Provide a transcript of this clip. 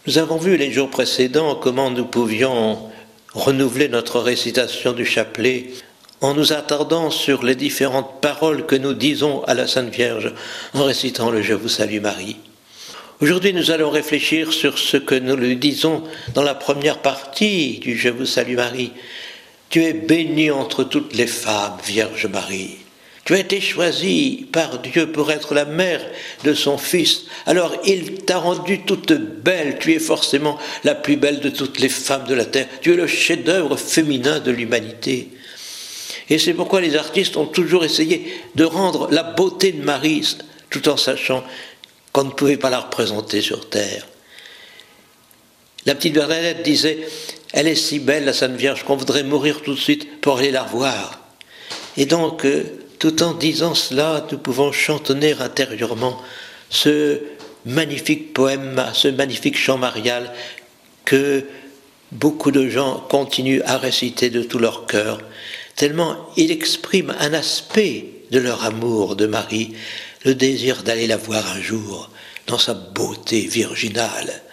Nous avons vu les jours précédents comment nous pouvions renouveler notre récitation du chapelet en nous attardant sur les différentes paroles que nous disons à la Sainte Vierge en récitant le « Je vous salue Marie ». Aujourd'hui, nous allons réfléchir sur ce que nous lui disons dans la première partie du « Je vous salue Marie ». Tu es bénie entre toutes les femmes, Vierge Marie. Tu as été choisie par Dieu pour être la mère de son Fils. Alors il t'a rendue toute belle. Tu es forcément la plus belle de toutes les femmes de la terre. Tu es le chef-d'œuvre féminin de l'humanité. Et c'est pourquoi les artistes ont toujours essayé de rendre la beauté de Marie, tout en sachant qu'on ne pouvait pas la représenter sur terre. La petite Bernadette disait « Elle est si belle, la Sainte Vierge, qu'on voudrait mourir tout de suite pour aller la voir. » Et donc, tout en disant cela, nous pouvons chantonner intérieurement ce magnifique poème, ce magnifique chant marial que beaucoup de gens continuent à réciter de tout leur cœur, tellement il exprime un aspect de leur amour de Marie, le désir d'aller la voir un jour dans sa beauté virginale.